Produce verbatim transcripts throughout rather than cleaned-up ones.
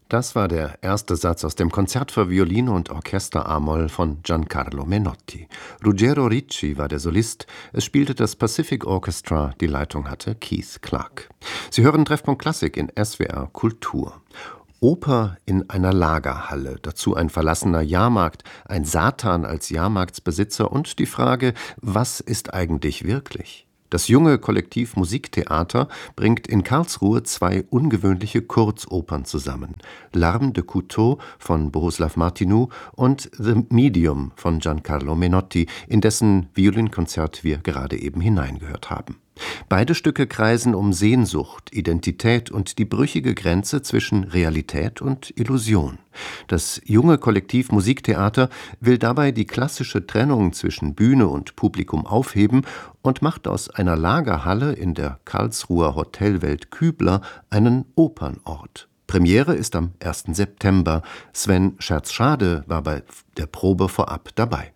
Das war der erste Satz aus dem Konzert für Violine und Orchester a-Moll von Giancarlo Menotti. Ruggero Ricci war der Solist, es spielte das Pacific Orchestra, die Leitung hatte Keith Clark. Sie hören Treffpunkt Klassik in S W R Kultur. Oper in einer Lagerhalle, dazu ein verlassener Jahrmarkt, ein Satan als Jahrmarktsbesitzer und die Frage, was ist eigentlich wirklich? Das junge Kollektiv Musiktheater bringt in Karlsruhe zwei ungewöhnliche Kurzopern zusammen: L'Arme de Couteau von Bohuslav Martinu und The Medium von Giancarlo Menotti, in dessen Violinkonzert wir gerade eben hineingehört haben. Beide Stücke kreisen um Sehnsucht, Identität und die brüchige Grenze zwischen Realität und Illusion. Das junge Kollektiv Musiktheater will dabei die klassische Trennung zwischen Bühne und Publikum aufheben und macht aus einer Lagerhalle in der Karlsruher Hotelwelt Kübler einen Opernort. Premiere ist am ersten September. Sven Scherz-Schade war bei der Probe vorab dabei.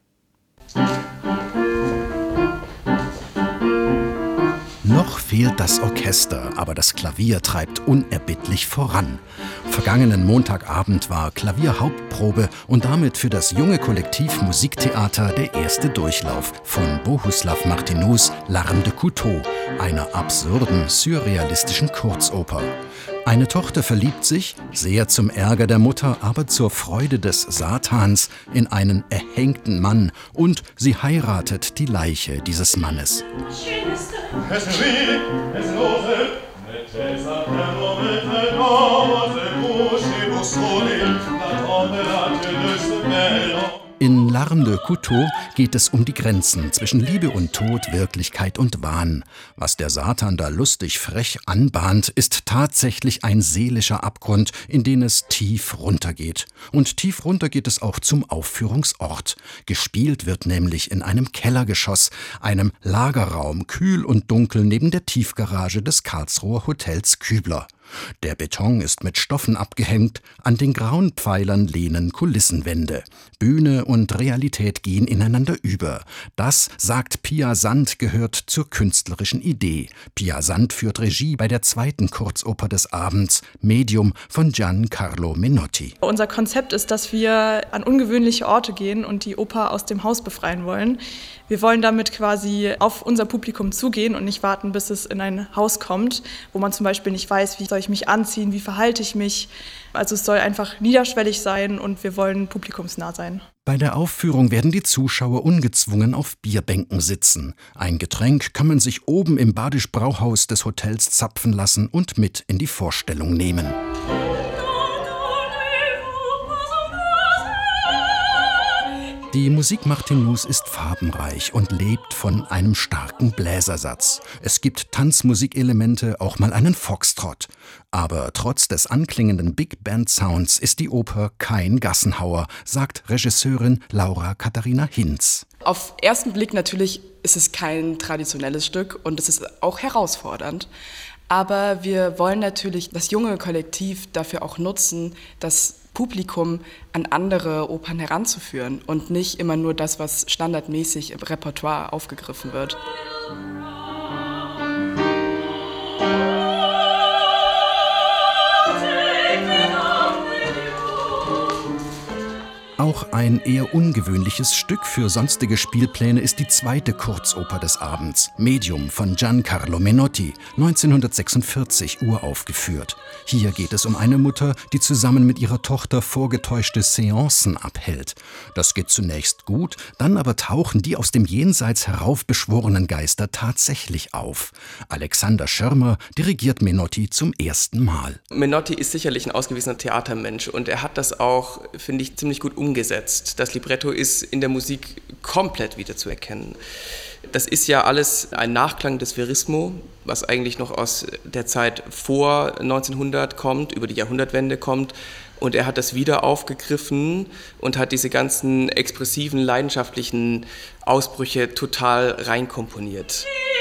Noch fehlt das Orchester, aber das Klavier treibt unerbittlich voran. Vergangenen Montagabend war Klavierhauptprobe und damit für das junge Kollektiv Musiktheater der erste Durchlauf von Bohuslav Martinus L'Arme de Couteau, einer absurden, surrealistischen Kurzoper. Eine Tochter verliebt sich, sehr zum Ärger der Mutter, aber zur Freude des Satans, in einen erhängten Mann und sie heiratet die Leiche dieses Mannes. In L'Arme de Couteau geht es um die Grenzen zwischen Liebe und Tod, Wirklichkeit und Wahn. Was der Satan da lustig frech anbahnt, ist tatsächlich ein seelischer Abgrund, in den es tief runtergeht. Und tief runter geht es auch zum Aufführungsort. Gespielt wird nämlich in einem Kellergeschoss, einem Lagerraum, kühl und dunkel neben der Tiefgarage des Karlsruher Hotels Kübler. Der Beton ist mit Stoffen abgehängt, an den grauen Pfeilern lehnen Kulissenwände. Bühne und Realität gehen ineinander über. Das, sagt Pia Sand, gehört zur künstlerischen Idee. Pia Sand führt Regie bei der zweiten Kurzoper des Abends, Medium von Giancarlo Menotti. Unser Konzept ist, dass wir an ungewöhnliche Orte gehen und die Oper aus dem Haus befreien wollen. Wir wollen damit quasi auf unser Publikum zugehen und nicht warten, bis es in ein Haus kommt, wo man zum Beispiel nicht weiß, wie soll ich mich anziehen, wie verhalte ich mich. Also es soll einfach niederschwellig sein und wir wollen publikumsnah sein. Bei der Aufführung werden die Zuschauer ungezwungen auf Bierbänken sitzen. Ein Getränk kann man sich oben im Badisch-Brauhaus des Hotels zapfen lassen und mit in die Vorstellung nehmen. Die Musik Martinus ist farbenreich und lebt von einem starken Bläsersatz. Es gibt Tanzmusikelemente, auch mal einen Foxtrott. Aber trotz des anklingenden Big Band Sounds ist die Oper kein Gassenhauer, sagt Regisseurin Laura Katharina Hinz. Auf ersten Blick natürlich ist es kein traditionelles Stück und es ist auch herausfordernd. Aber wir wollen natürlich das junge Kollektiv dafür auch nutzen, das Publikum an andere Opern heranzuführen und nicht immer nur das, was standardmäßig im Repertoire aufgegriffen wird. Auch ein eher ungewöhnliches Stück für sonstige Spielpläne ist die zweite Kurzoper des Abends, Medium von Giancarlo Menotti, neunzehnhundertsechsundvierzig uraufgeführt. Hier geht es um eine Mutter, die zusammen mit ihrer Tochter vorgetäuschte Seancen abhält. Das geht zunächst gut, dann aber tauchen die aus dem Jenseits heraufbeschworenen Geister tatsächlich auf. Alexander Schirmer dirigiert Menotti zum ersten Mal. Menotti ist sicherlich ein ausgewiesener Theatermensch und er hat das auch, finde ich, ziemlich gut umgesetzt. Das Libretto ist in der Musik komplett wiederzuerkennen. Das ist ja alles ein Nachklang des Verismo, was eigentlich noch aus der Zeit vor neunzehnhundert kommt, über die Jahrhundertwende kommt. Und er hat das wieder aufgegriffen und hat diese ganzen expressiven, leidenschaftlichen Ausbrüche total reinkomponiert.